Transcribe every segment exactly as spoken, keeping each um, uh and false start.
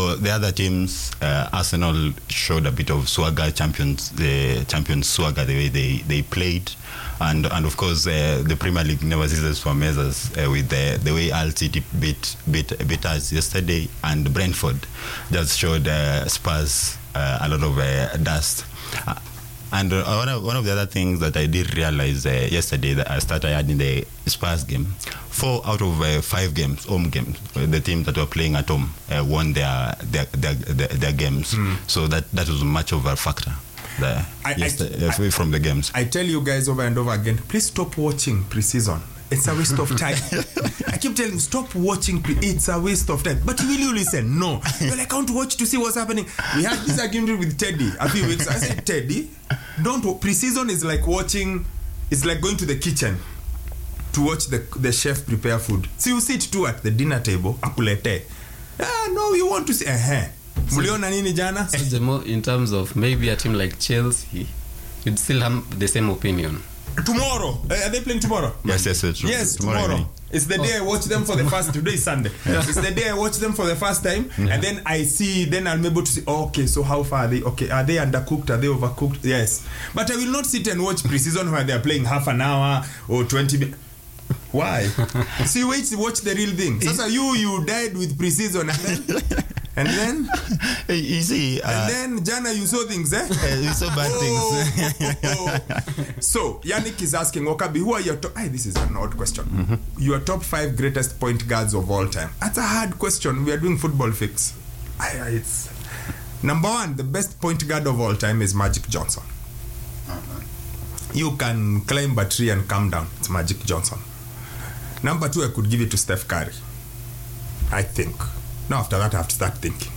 for the other teams, uh, Arsenal showed a bit of swagger, champions, the uh, champions swagger, the way they, they played, and and of course uh, the Premier League never ceases to amaze us uh, with the the way Al City beat beat beat us yesterday, and Brentford just showed uh, Spurs uh, a lot of uh, dust. Uh, And uh, one, of, one of the other things that I did realize uh, yesterday that I started adding the Spurs game, four out of uh, five games, home games, uh, the teams that were playing at home uh, won their their, their, their, their games. Mm. So that, that was much of a factor there I, yesterday, I, uh, from the games. I tell you guys over and over again, please stop watching pre-season. It's a waste of time. I keep telling you, stop watching. Pre- it's a waste of time. But will you listen? No. You're like, I want to watch to see what's happening. We had this argument with Teddy a few weeks. I said, Teddy, don't. Pre-season is like watching. It's like going to the kitchen to watch the the chef prepare food. So you sit too at the dinner table. Akulete. Ah, no, you want to see. Eh, Muliona nini jana? So in terms of maybe a team like Chelsea, you'd still have the same opinion. Tomorrow, uh, are they playing tomorrow? Yes, yes, yes. Yes, tomorrow. tomorrow. It's the oh. day I watch them for the first. Today is Sunday. Yeah. It's the day I watch them for the first time, yeah. and then I see. Then I'm able to see. Oh, okay, so how far are they? Okay, are they undercooked? Are they overcooked? Yes, but I will not sit and watch pre-season where they are playing half an hour or twenty minutes. Why? So you wait to watch the real thing. So you you died with pre-season, and then and then you see, uh, and then Jana, you saw things, eh? Uh, you saw bad oh, things. oh, oh. So Yannick is asking, Okabi, who are your top? Hey, this is an odd question. Mm-hmm. Your top five greatest point guards of all time. That's a hard question. We are doing football fix. I, I, it's number one. The best point guard of all time is Magic Johnson. Uh-huh. You can climb a tree and come down. It's Magic Johnson. Number two, I could give it to Steph Curry. I think. Now after that, I have to start thinking.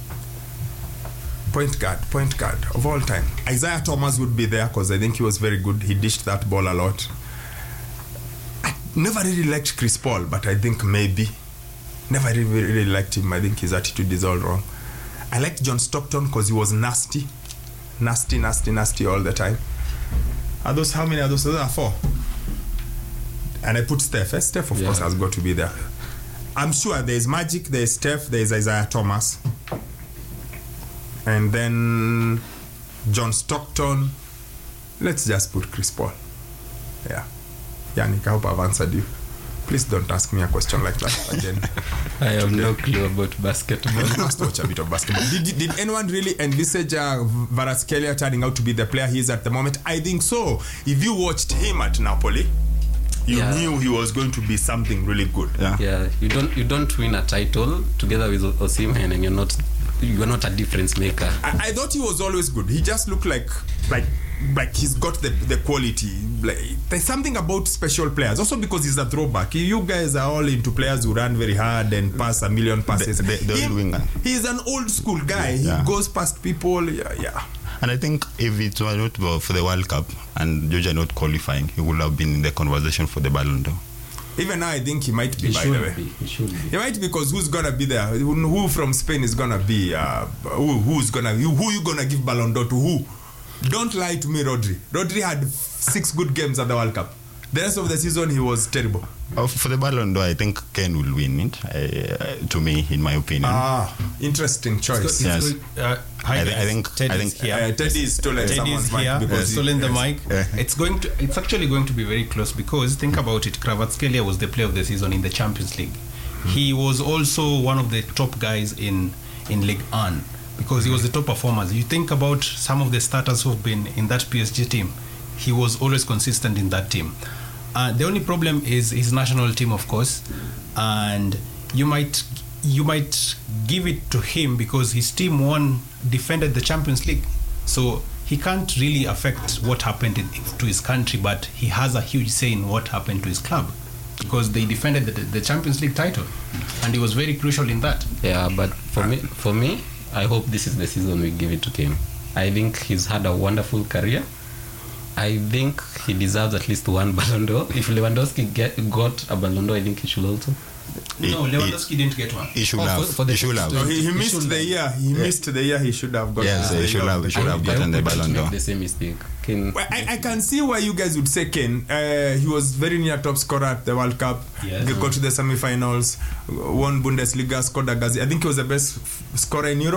Point guard, point guard of all time. Isaiah Thomas would be there because I think he was very good. He dished that ball a lot. I never really liked Chris Paul, but I think maybe. Never really, really liked him. I think his attitude is all wrong. I liked John Stockton because he was nasty. Nasty, nasty, nasty all the time. Are those, how many are those? Those are four. And I put Steph. Eh? Steph, of yeah. course, has got to be there. I'm sure there's Magic, there's Steph, there's Isaiah Thomas. And then John Stockton. Let's just put Chris Paul. Yeah. Yannick, I hope I've answered you. Please don't ask me a question like that again. I have no clue about basketball. You must watch a bit of basketball. Did, did anyone really envisage uh, Kvaratskhelia turning out to be the player he is at the moment? I think so. If you watched him at Napoli, you yeah. knew he was going to be something really good. Yeah. yeah. You don't you don't win a title together with Osimhen and you're not you're not a difference maker. I, I thought he was always good. He just looked like like like he's got the the quality. Like, there's something about special players. Also because he's a throwback. You guys are all into players who run very hard and pass a million passes. The, the, the he, winger. He's an old school guy. Yeah. He goes past people. Yeah, yeah. And I think if it were not for the World Cup and Georgia not qualifying, he would have been in the conversation for the Ballon d'Or. Even now, I think he might be, he by the way. Be. He should be. He might be because who's going to be there? Who, who from Spain is going to be? Uh, who, who's going to... Who you going to give Ballon d'Or to who? Don't lie to me, Rodri. Rodri had six good games at the World Cup. The rest of the season, he was terrible. Uh, for the Ballon d'Or, I think Kane will win it, uh, to me, in my opinion. Ah, interesting choice. It's yes. good. Uh, hi, I, th- I think... Teddy I think is here. Uh, Teddy is stolen Teddy someone's is mic here. because stolen he, the yes. mic. Uh, it's going to. It's actually going to be very close because think about it. Kvaratskhelia was the player of the season in the Champions League. Mm-hmm. He was also one of the top guys in in Ligue one because he was the top performers. You think about some of the starters who've been in that P S G team. He was always consistent in that team. Uh, the only problem is his national team, of course, and you might you might give it to him because his team won, defended the Champions League, so he can't really affect what happened in, to his country, but he has a huge say in what happened to his club because they defended the, the Champions League title, and he was very crucial in that. Yeah, but for me, for me, I hope this is the season we give it to him. I think he's had a wonderful career. I think he deserves at least one Ballon d'Or. If Lewandowski get, got a Ballon d'Or, I think he should also. No, Lewandowski he, didn't get one. He should oh, have. For, for the he should have. No, he, he missed he the year. He yeah. missed the year. He should have gotten. Yes, he should have. He should have gotten the Ballon d'Or. The same mistake. Can, well, I, I can see why you guys would say Kane. Uh, he was very near top scorer at the World Cup. Yes. They got to the semi-finals, won Bundesliga, scored a Gazi. I think he was the best f- scorer in Europe.